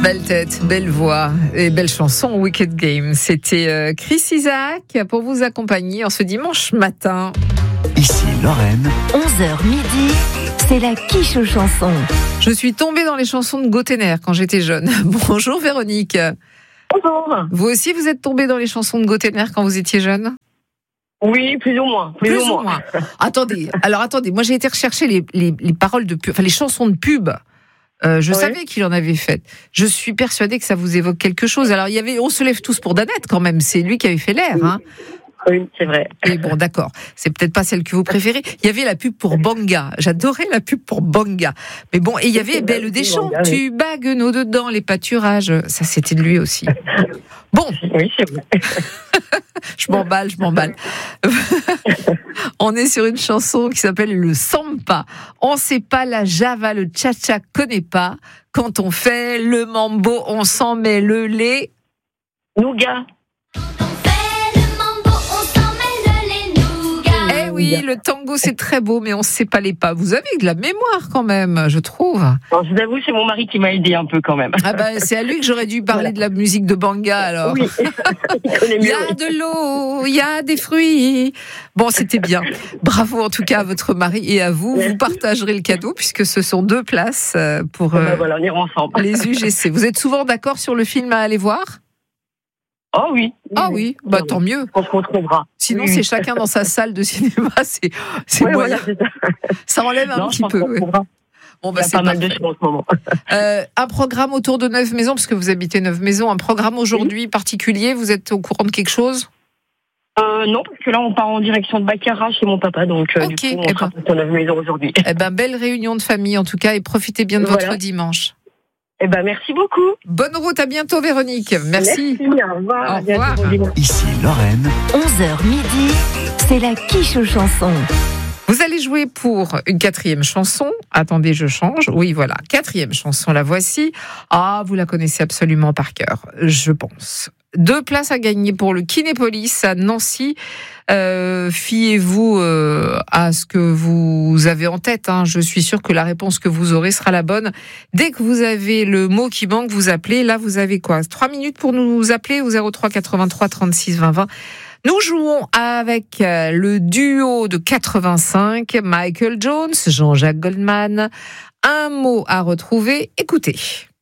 Belle tête, belle voix et belle chanson, Wicked Game. C'était Chris Isaak pour vous accompagner en ce dimanche matin. Ici Lorraine. 11h midi, c'est la quiche aux chansons. Je suis tombée dans les chansons de Gauthener quand j'étais jeune. Bonjour Véronique. Bonjour. Vous aussi, vous êtes tombée dans les chansons de Gauthener quand vous étiez jeune ? Oui, plus ou moins. Plus ou moins. Attendez, moi j'ai été rechercher les paroles de pub, enfin les chansons de pub. Je savais qu'il en avait fait. Je suis persuadée que ça vous évoque quelque chose. Alors il y avait On se lève tous pour Danette quand même. C'est lui qui avait fait l'air. Hein. Oui, c'est vrai. Et bon, d'accord. C'est peut-être pas celle que vous préférez. Il y avait la pub pour Banga. J'adorais la pub pour Banga. Mais bon, et il y avait Belle Deschamps. Tu bagues nos dedans les pâturages. Ça, c'était de lui aussi. Bon. Oui, c'est vrai. Je m'emballe. On est sur une chanson qui s'appelle le Sampa. On sait pas la java, le cha-cha connaît pas. Quand on fait le mambo, on s'en met le lait. Nougat. Eh oui, le tango c'est très beau, mais on ne sait pas les pas. Vous avez de la mémoire quand même, je trouve. Alors, je vous avoue, c'est mon mari qui m'a aidé un peu quand même. Ah ben, c'est à lui que j'aurais dû parler de la musique de Banga alors. Oui, il connaît Il y mieux. a de l'eau, il y a des fruits. Bon, c'était bien. Bravo en tout cas à votre mari et à vous. Vous partagerez le cadeau puisque ce sont 2 places pour Voilà, on ira ensemble. les UGC. Vous êtes souvent d'accord sur le film à aller voir ? Oh oui. Ah oui, bah tant mieux. On se retrouvera. Sinon, Oui. c'est chacun dans sa salle de cinéma. C'est Ouais, moyen. voilà, c'est ça. Ça enlève un Non, petit je pense peu. qu'on Ouais. retrouvera. Bon, Il bah, y a c'est pas mal de parfait. choses en ce moment. Un programme autour de Neuve-Maisons, parce que vous habitez Neuve-Maisons, un programme aujourd'hui particulier, vous êtes au courant de quelque chose ? Non, parce que là, on part en direction de Baccarat chez mon papa, donc Ok, du coup, on eh sera ben. tous en maison aujourd'hui. Eh ben, belle réunion de famille en tout cas, et profitez bien de votre Voilà. dimanche. Eh ben, merci beaucoup. Bonne route, à bientôt Véronique. Merci. Au revoir. Au À bientôt, revoir. bon dimanche. Ici Lorraine. 11h midi, c'est la quiche aux chansons. Vous allez jouer pour une 4e chanson. Attendez, je change. Oui, voilà, 4e chanson, la voici. Ah, vous la connaissez absolument par cœur, je pense. 2 places à gagner pour le Kinépolis à Nancy. Fiez-vous à ce que vous avez en tête. Hein. Je suis sûre que la réponse que vous aurez sera la bonne. Dès que vous avez le mot qui manque, vous appelez. Là, vous avez quoi ? 3 minutes pour nous appeler au 03 83 36 20 20. Nous jouons avec le duo de 85, Michael Jones, Jean-Jacques Goldman. Un mot à retrouver. Écoutez.